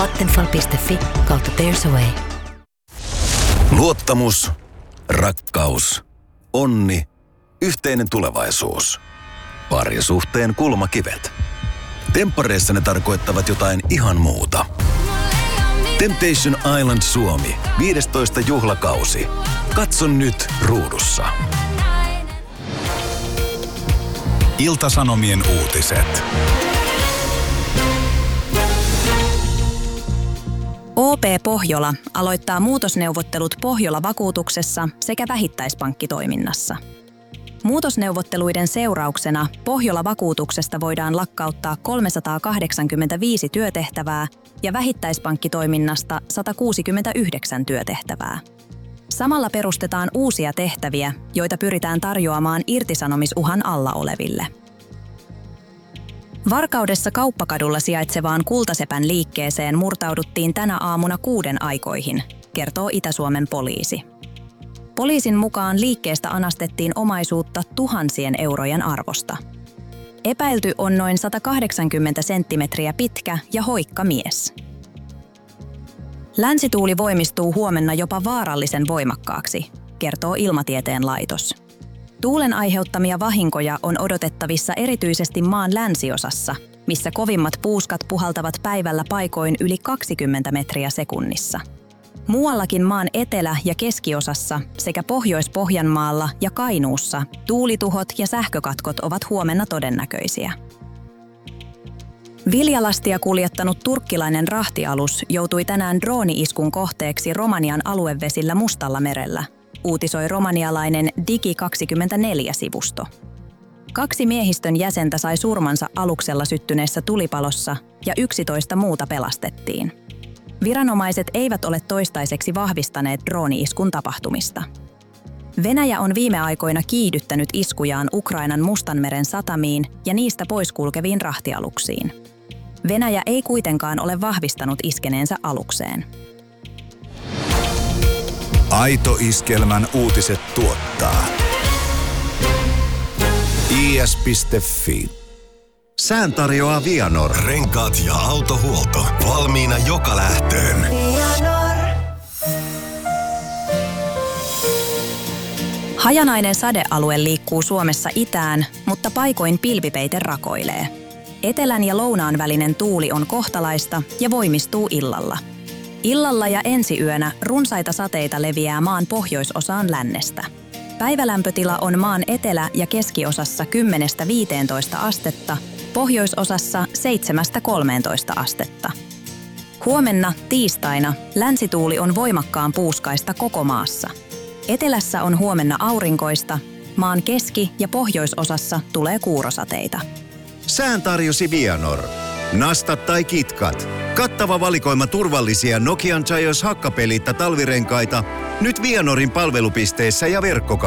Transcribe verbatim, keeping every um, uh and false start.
Vattenfall piste fi kautta There's a Way. Luottamus, rakkaus, onni, yhteinen tulevaisuus. Parisuhteen kulmakivet. Temppareissa ne tarkoittavat jotain ihan muuta. Temptation Island Suomi, viidestoista juhlakausi. Katso nyt ruudussa. Ilta-Sanomien uutiset. O P Pohjola aloittaa muutosneuvottelut Pohjola-vakuutuksessa sekä vähittäispankkitoiminnassa. Muutosneuvotteluiden seurauksena Pohjola-vakuutuksesta voidaan lakkauttaa kolmesataakahdeksankymmentäviisi työtehtävää ja vähittäispankkitoiminnasta sata kuusikymmentäyhdeksän työtehtävää. Samalla perustetaan uusia tehtäviä, joita pyritään tarjoamaan irtisanomisuhan alla oleville. Varkaudessa Kauppakadulla sijaitsevaan Kultasepän liikkeeseen murtauduttiin tänä aamuna kuuden aikoihin, kertoo Itä-Suomen poliisi. Poliisin mukaan liikkeestä anastettiin omaisuutta tuhansien eurojen arvosta. Epäilty on noin sata kahdeksankymmentä senttimetriä pitkä ja hoikka mies. Länsituuli voimistuu huomenna jopa vaarallisen voimakkaaksi, kertoo Ilmatieteen laitos. Tuulen aiheuttamia vahinkoja on odotettavissa erityisesti maan länsiosassa, missä kovimmat puuskat puhaltavat päivällä paikoin yli kaksikymmentä metriä sekunnissa. Muuallakin maan etelä- ja keskiosassa sekä Pohjois-Pohjanmaalla ja Kainuussa tuulituhot ja sähkökatkot ovat huomenna todennäköisiä. Viljalastia kuljettanut turkkilainen rahtialus joutui tänään drooni-iskun kohteeksi Romanian aluevesillä Mustallamerellä, uutisoi romanialainen Digi kaksikymmentäneljä-sivusto. Kaksi miehistön jäsentä sai surmansa aluksella syttyneessä tulipalossa ja yksitoista muuta pelastettiin. Viranomaiset eivät ole toistaiseksi vahvistaneet drooni-iskun tapahtumista. Venäjä on viime aikoina kiihdyttänyt iskujaan Ukrainan Mustanmeren satamiin ja niistä poiskulkeviin rahtialuksiin. Venäjä ei kuitenkaan ole vahvistanut iskeneensä alukseen. Aito Iskelmän uutiset tuottaa I S piste fi. Sään tarjoaa Vianor. Renkaat ja autohuolto. Valmiina joka lähtöön. Vianor. Hajanainen sadealue liikkuu Suomessa itään, mutta paikoin pilvipeite rakoilee. Etelän ja lounaan välinen tuuli on kohtalaista ja voimistuu illalla. Illalla ja ensiyönä runsaita sateita leviää maan pohjoisosaan lännestä. Päivälämpötila on maan etelä- ja keskiosassa kymmenestä viiteentoista astetta, pohjoisosassa seitsemästä kolmeentoista astetta. Huomenna tiistaina länsituuli on voimakkaan puuskaista koko maassa. Etelässä on huomenna aurinkoista, maan keski- ja pohjoisosassa tulee kuurosateita. Sään tarjosi Vianor. Nastat tai kitkat. Kattava valikoima turvallisia Nokian Gios hakkapeliitta talvirenkaita nyt Vianorin palvelupisteissä ja verkkokaupassa.